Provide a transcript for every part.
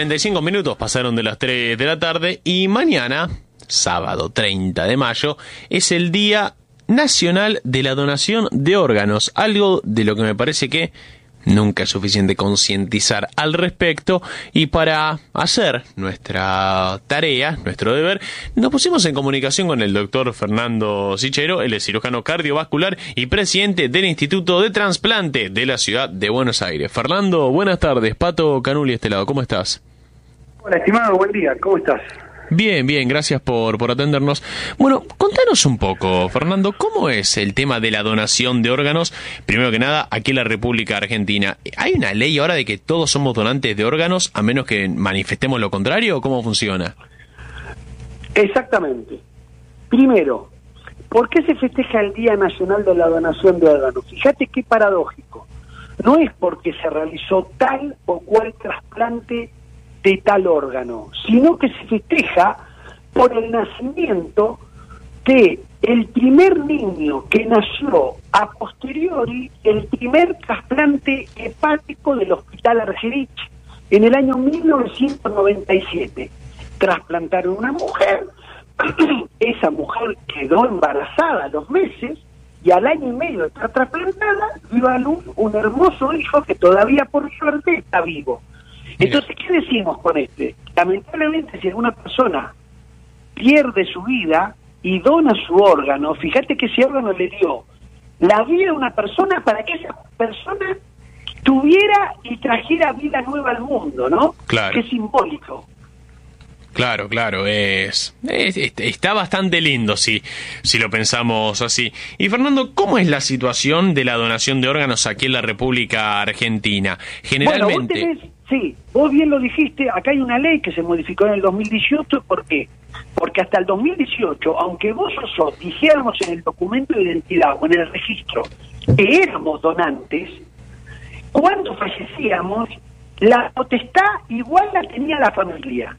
35 minutos pasaron de las 3 de la tarde y mañana, sábado 30 de mayo, es el Día Nacional de la Donación de Órganos, algo de lo que me parece que nunca es suficiente concientizar al respecto, y para hacer nuestra tarea, nuestro deber, nos pusimos en comunicación con el doctor Fernando Sichero. Él es cirujano cardiovascular y presidente del Instituto de Trasplante de la ciudad de Buenos Aires. Fernando, buenas tardes. Pato Canuli, este lado, ¿cómo estás? Hola, estimado, buen día, ¿cómo estás? Bien, gracias por atendernos. Bueno, contanos un poco, Fernando, ¿cómo es el tema de la donación de órganos? Primero que nada, aquí en la República Argentina, ¿hay una ley ahora de que todos somos donantes de órganos, a menos que manifestemos lo contrario, o cómo funciona? Exactamente. Primero, ¿por qué se festeja el Día Nacional de la Donación de Órganos? Fíjate qué paradójico. No es porque se realizó tal o cual trasplante de tal órgano, sino que se festeja por el nacimiento de el primer niño que nació a posteriori el primer trasplante hepático del Hospital Argerich en el año 1997. Trasplantaron una mujer, esa mujer quedó embarazada a los meses y al año y medio de estar trasplantada dio a luz un hermoso hijo que todavía por suerte está vivo. Entonces, ¿qué decimos con este? Lamentablemente, si alguna persona pierde su vida y dona su órgano, fíjate que ese órgano le dio la vida a una persona para que esa persona tuviera y trajera vida nueva al mundo, ¿no? Claro. Qué simbólico. Claro, está bastante lindo si lo pensamos así. Y Fernando, ¿cómo es la situación de la donación de órganos aquí en la República Argentina? Generalmente... Bueno, sí, vos bien lo dijiste, acá hay una ley que se modificó en el 2018, ¿por qué? Porque hasta el 2018, aunque vos o yo dijéramos en el documento de identidad o en el registro que éramos donantes, cuando fallecíamos, la potestad igual la tenía la familia.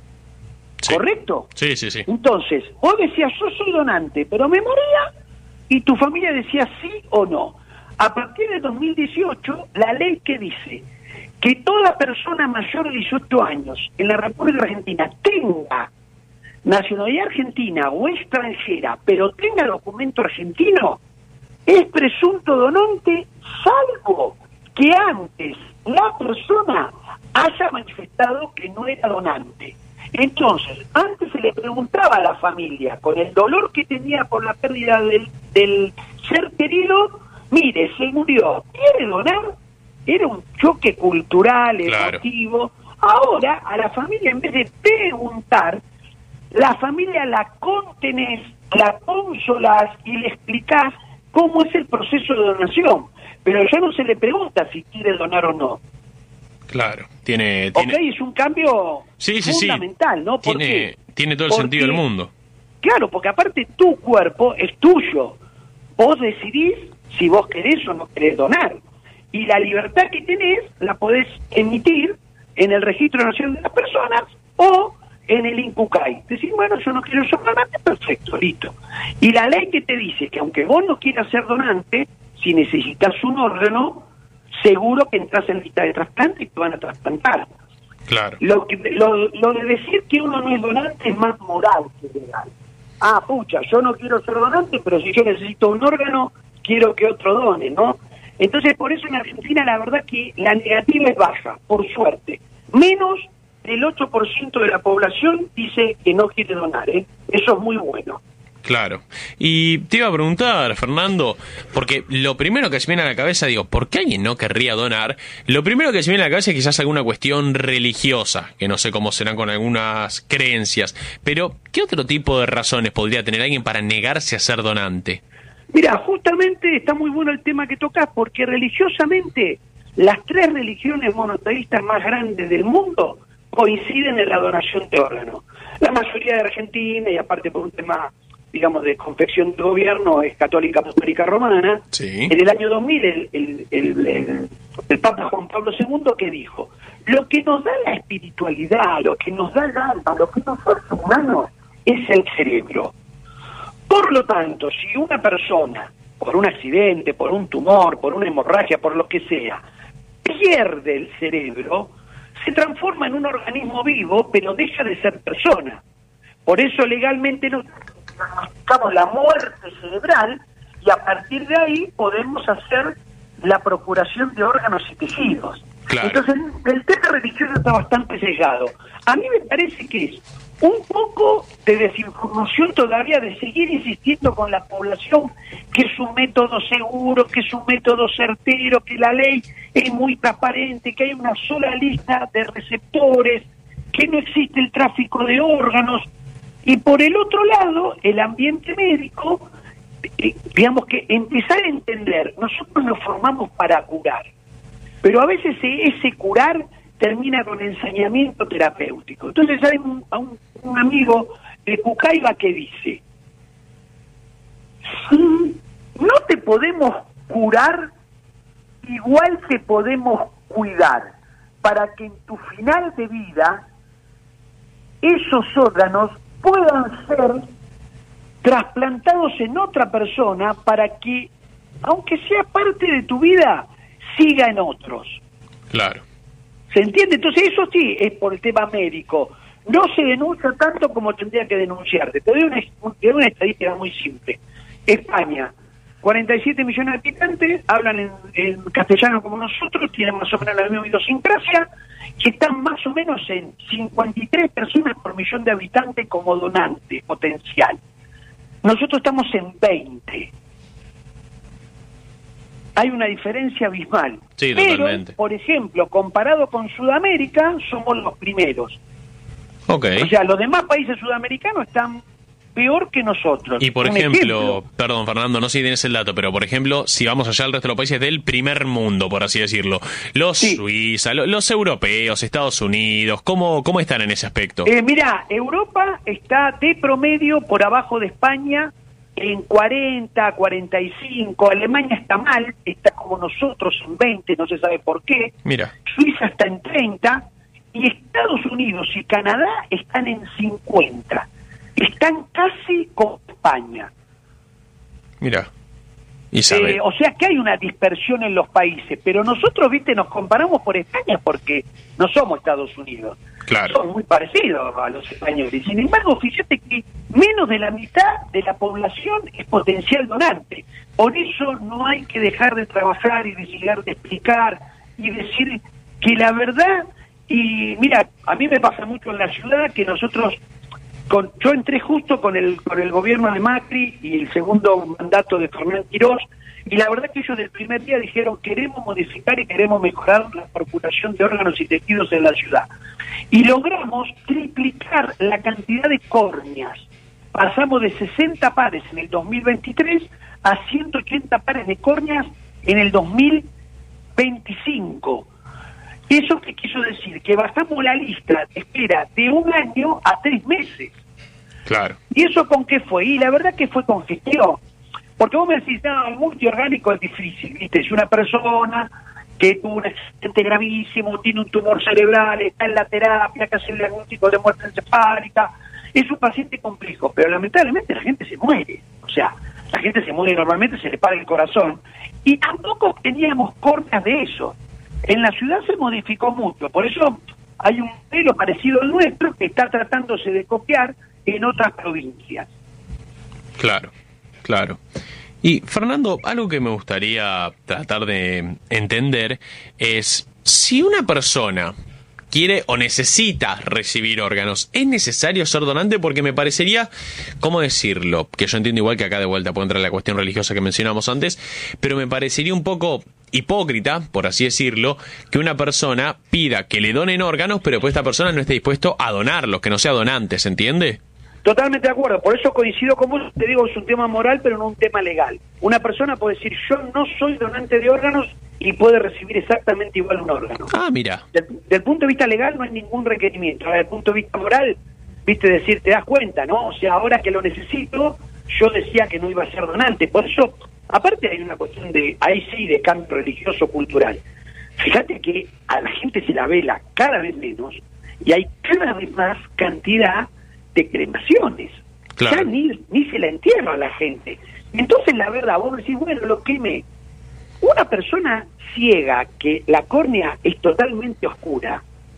Sí. ¿Correcto? Sí. Entonces, vos decías, yo soy donante, pero me moría, y tu familia decía sí o no. A partir del 2018, la ley que dice que toda persona mayor de 18 años en la República Argentina tenga nacionalidad argentina o extranjera, pero tenga documento argentino, es presunto donante, salvo que antes la persona haya manifestado que no era donante. Entonces, antes se le preguntaba a la familia, con el dolor que tenía por la pérdida del ser querido, mire, se murió, ¿quiere donar? Era un choque cultural, emotivo. Claro. Ahora, a la familia, en vez de preguntar, la familia la contenés, la consolás y le explicás cómo es el proceso de donación. Pero ya no se le pregunta si quiere donar o no. Claro, Ok, es un cambio fundamental, ¿no? Tiene todo el sentido del mundo. Claro, porque aparte tu cuerpo es tuyo. Vos decidís si vos querés o no querés donar. Y la libertad que tenés la podés emitir en el Registro Nacional de las Personas o en el INCUCAI. Decir, bueno, yo no quiero ser donante, perfecto, listo. Y la ley que te dice que aunque vos no quieras ser donante, si necesitas un órgano, seguro que entras en lista de trasplante y te van a trasplantar. Claro. Lo de decir que uno no es donante es más moral que legal. Pucha, yo no quiero ser donante, pero si yo necesito un órgano, quiero que otro done, ¿no? Entonces, por eso en Argentina la verdad que la negativa es baja, por suerte. Menos del 8% de la población dice que no quiere donar, ¿eh? Eso es muy bueno. Claro. Y te iba a preguntar, Fernando, porque lo primero que se me viene a la cabeza, digo, ¿por qué alguien no querría donar? Lo primero que se me viene a la cabeza es quizás alguna cuestión religiosa, que no sé cómo serán con algunas creencias, pero ¿qué otro tipo de razones podría tener alguien para negarse a ser donante? Mira, justamente está muy bueno el tema que tocas, porque religiosamente las 3 religiones monoteístas más grandes del mundo coinciden en la donación de órganos. La mayoría de Argentina, y aparte por un tema, digamos, de confección del gobierno, es católica apostólica romana. Sí. En el año 2000 el Papa Juan Pablo II, que dijo, lo que nos da la espiritualidad, lo que nos da el alma, lo que nos hace humanos, es el cerebro. Por lo tanto, si una persona, por un accidente, por un tumor, por una hemorragia, por lo que sea, pierde el cerebro, se transforma en un organismo vivo, pero deja de ser persona. Por eso legalmente nos diagnosticamos la muerte cerebral y a partir de ahí podemos hacer la procuración de órganos y tejidos. Claro. Entonces el tema religioso está bastante sellado. A mí me parece que es un poco de desinformación todavía de seguir insistiendo con la población que es un método seguro, que es un método certero, que la ley es muy transparente, que hay una sola lista de receptores, que no existe el tráfico de órganos. Y por el otro lado, el ambiente médico, digamos que empezar a entender, nosotros nos formamos para curar, pero a veces ese curar termina con ensañamiento terapéutico. Entonces hay un amigo de Pucaiba que dice, no te podemos curar igual que podemos cuidar, para que en tu final de vida esos órganos puedan ser trasplantados en otra persona para que, aunque sea parte de tu vida, siga en otros. Claro. ¿Se entiende? Entonces eso sí es por el tema médico. No se denuncia tanto como tendría que denunciarte. Te doy una estadística muy simple. España, 47 millones de habitantes, hablan en castellano como nosotros, tienen más o menos la misma idiosincrasia, que están más o menos en 53 personas por millón de habitantes como donante potencial. Nosotros estamos en 20. Hay una diferencia abismal. Sí, pero, totalmente. por ejemplo, comparado con Sudamérica, somos los primeros. Ok. O sea, los demás países sudamericanos están peor que nosotros. Y por ejemplo, perdón Fernando, no sé si tienes el dato, pero por ejemplo, si vamos allá al resto de los países del primer mundo, por así decirlo, los Suiza, los europeos, Estados Unidos, ¿cómo están en ese aspecto? Mira, Europa está de promedio por abajo de España en 40, 45, Alemania está mal, está como nosotros en 20, no se sabe por qué. Mira. Suiza está en 30 y Estados Unidos y Canadá están en 50. Están casi con España. Mira. Isabel. O sea que hay una dispersión en los países, pero nosotros, viste, nos comparamos por España porque no somos Estados Unidos. Claro. Somos muy parecidos a los españoles. Sin embargo, fíjate que menos de la mitad de la población es potencial donante. Por eso no hay que dejar de trabajar y de llegar de explicar y decir que la verdad, y mira, a mí me pasa mucho en la ciudad que nosotros, yo entré justo con el gobierno de Macri y el segundo mandato de Fernán Quirós, y la verdad que ellos del primer día dijeron queremos modificar y queremos mejorar la procuración de órganos y tejidos en la ciudad. Y logramos triplicar la cantidad de córneas. Pasamos de 60 pares en el 2023 a 180 pares de córneas en el 2025. ¿Eso qué quiso decir? Que bajamos la lista de espera de 1 año a 3 meses. Claro. ¿Y eso con qué fue? Y la verdad que fue con gestión. Porque vos me decís, no, el multiorgánico es difícil, ¿viste? Es una persona que tuvo un accidente gravísimo, tiene un tumor cerebral, está en la terapia, hay que hacerle algún tipo de muerte encefálica. Es un paciente complejo, pero lamentablemente la gente se muere. O sea, la gente se muere normalmente, se le para el corazón. Y tampoco teníamos córneas de eso. En la ciudad se modificó mucho, por eso hay un modelo parecido al nuestro que está tratándose de copiar en otras provincias. Claro, claro. Y Fernando, algo que me gustaría tratar de entender es si una persona quiere o necesita recibir órganos, ¿es necesario ser donante? Porque me parecería, ¿cómo decirlo? Que yo entiendo igual que acá de vuelta puede entrar la cuestión religiosa que mencionamos antes, pero me parecería un poco hipócrita, por así decirlo, que una persona pida que le donen órganos, pero pues esta persona no esté dispuesto a donarlos, que no sea donante, ¿se entiende? Totalmente de acuerdo, por eso coincido con vos, te digo, es un tema moral, pero no un tema legal. Una persona puede decir, yo no soy donante de órganos y puede recibir exactamente igual un órgano. Ah, mira. Del punto de vista legal no hay ningún requerimiento. Desde el punto de vista moral, viste, decir, te das cuenta, ¿no? O sea, ahora que lo necesito, yo decía que no iba a ser donante. Por eso, aparte hay una cuestión de, ahí sí, de cambio religioso-cultural. Fíjate que a la gente se la vela cada vez menos y hay cada vez más cantidad de cremaciones. Claro. Ya ni se la entierra a la gente. Entonces, la verdad, vos decís, bueno, lo quemé. Una persona ciega, que la córnea es totalmente oscura,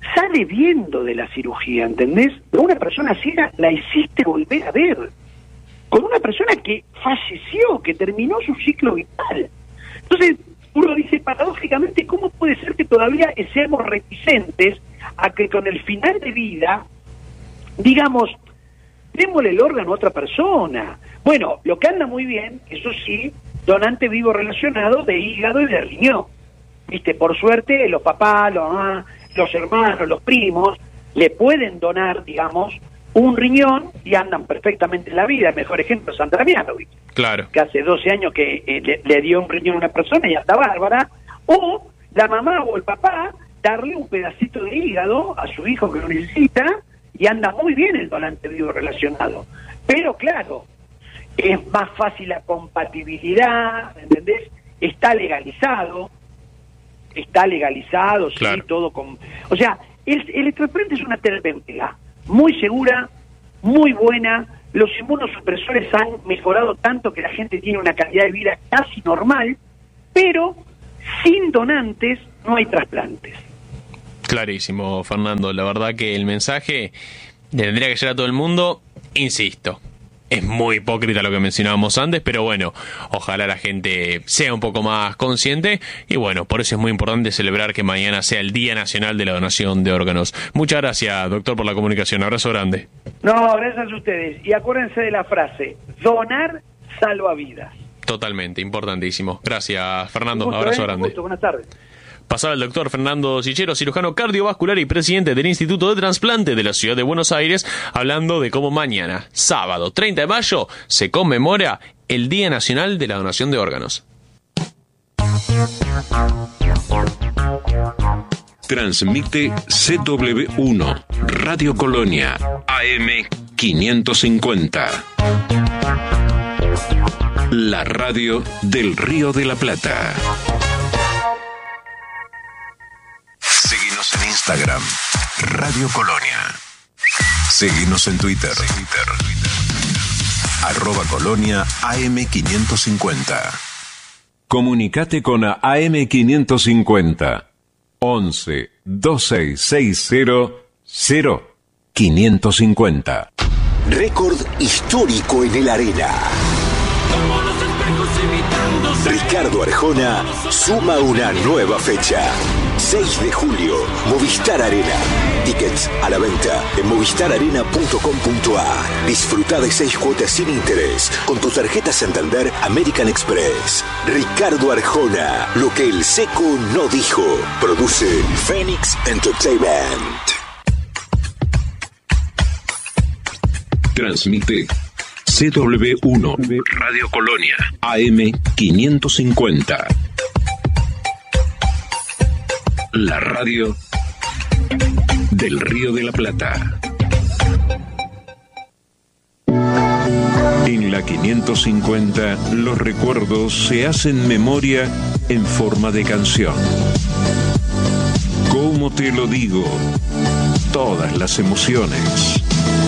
sale viendo de la cirugía, ¿entendés? A una persona ciega la hiciste volver a ver. Con una persona que falleció, que terminó su ciclo vital. Entonces, uno dice, paradójicamente, ¿cómo puede ser que todavía seamos reticentes a que con el final de vida, digamos, démosle el órgano a otra persona? Bueno, lo que anda muy bien, eso sí, donante vivo relacionado de hígado y de riñón. ¿Viste? Por suerte, los papás, los mamás, los hermanos, los primos, le pueden donar, digamos, un riñón y andan perfectamente en la vida. El mejor ejemplo es Sandra Mianovich, Claro. que hace 12 años que le dio un riñón a una persona y anda bárbara. O la mamá o el papá darle un pedacito de hígado a su hijo que lo necesita y anda muy bien el donante vivo relacionado. Pero claro, es más fácil la compatibilidad, ¿entendés? Está legalizado, sí, claro. Todo con... O sea, el electrotrasplante es una terapéutica muy segura, muy buena. Los inmunosupresores han mejorado tanto que la gente tiene una calidad de vida casi normal, pero sin donantes no hay trasplantes. Clarísimo, Fernando. La verdad que el mensaje tendría que llegar a todo el mundo. Insisto, es muy hipócrita lo que mencionábamos antes, pero bueno, ojalá la gente sea un poco más consciente y bueno, por eso es muy importante celebrar que mañana sea el Día Nacional de la Donación de Órganos. Muchas gracias, doctor, por la comunicación. Abrazo grande. No, gracias a ustedes. Y acuérdense de la frase, donar salva vidas. Totalmente, importantísimo. Gracias, Fernando. Gusto, Abrazo grande. Gusto. Buenas tardes. Pasaba el doctor Fernando Sichero, cirujano cardiovascular y presidente del Instituto de Trasplante de la Ciudad de Buenos Aires, hablando de cómo mañana, sábado 30 de mayo, se conmemora el Día Nacional de la Donación de Órganos. Transmite CW1, Radio Colonia, AM 550. La radio del Río de la Plata. Seguinos en Instagram, Radio Colonia. Seguinos en Twitter. @Colonia AM550. Comunicate con AM550. 11 2660 0550. Récord histórico en el Arena. Ricardo Arjona suma una nueva fecha. 6 de julio, Movistar Arena. Tickets a la venta en movistararena.com.ar. Disfruta de 6 cuotas sin interés con tu tarjeta Santander American Express. Ricardo Arjona, lo que el seco no dijo. Produce Phoenix Entertainment. Transmite CW1, Radio Colonia, AM 550. La radio del Río de la Plata. En la 550, los recuerdos se hacen memoria en forma de canción. ¿Cómo te lo digo? Todas las emociones.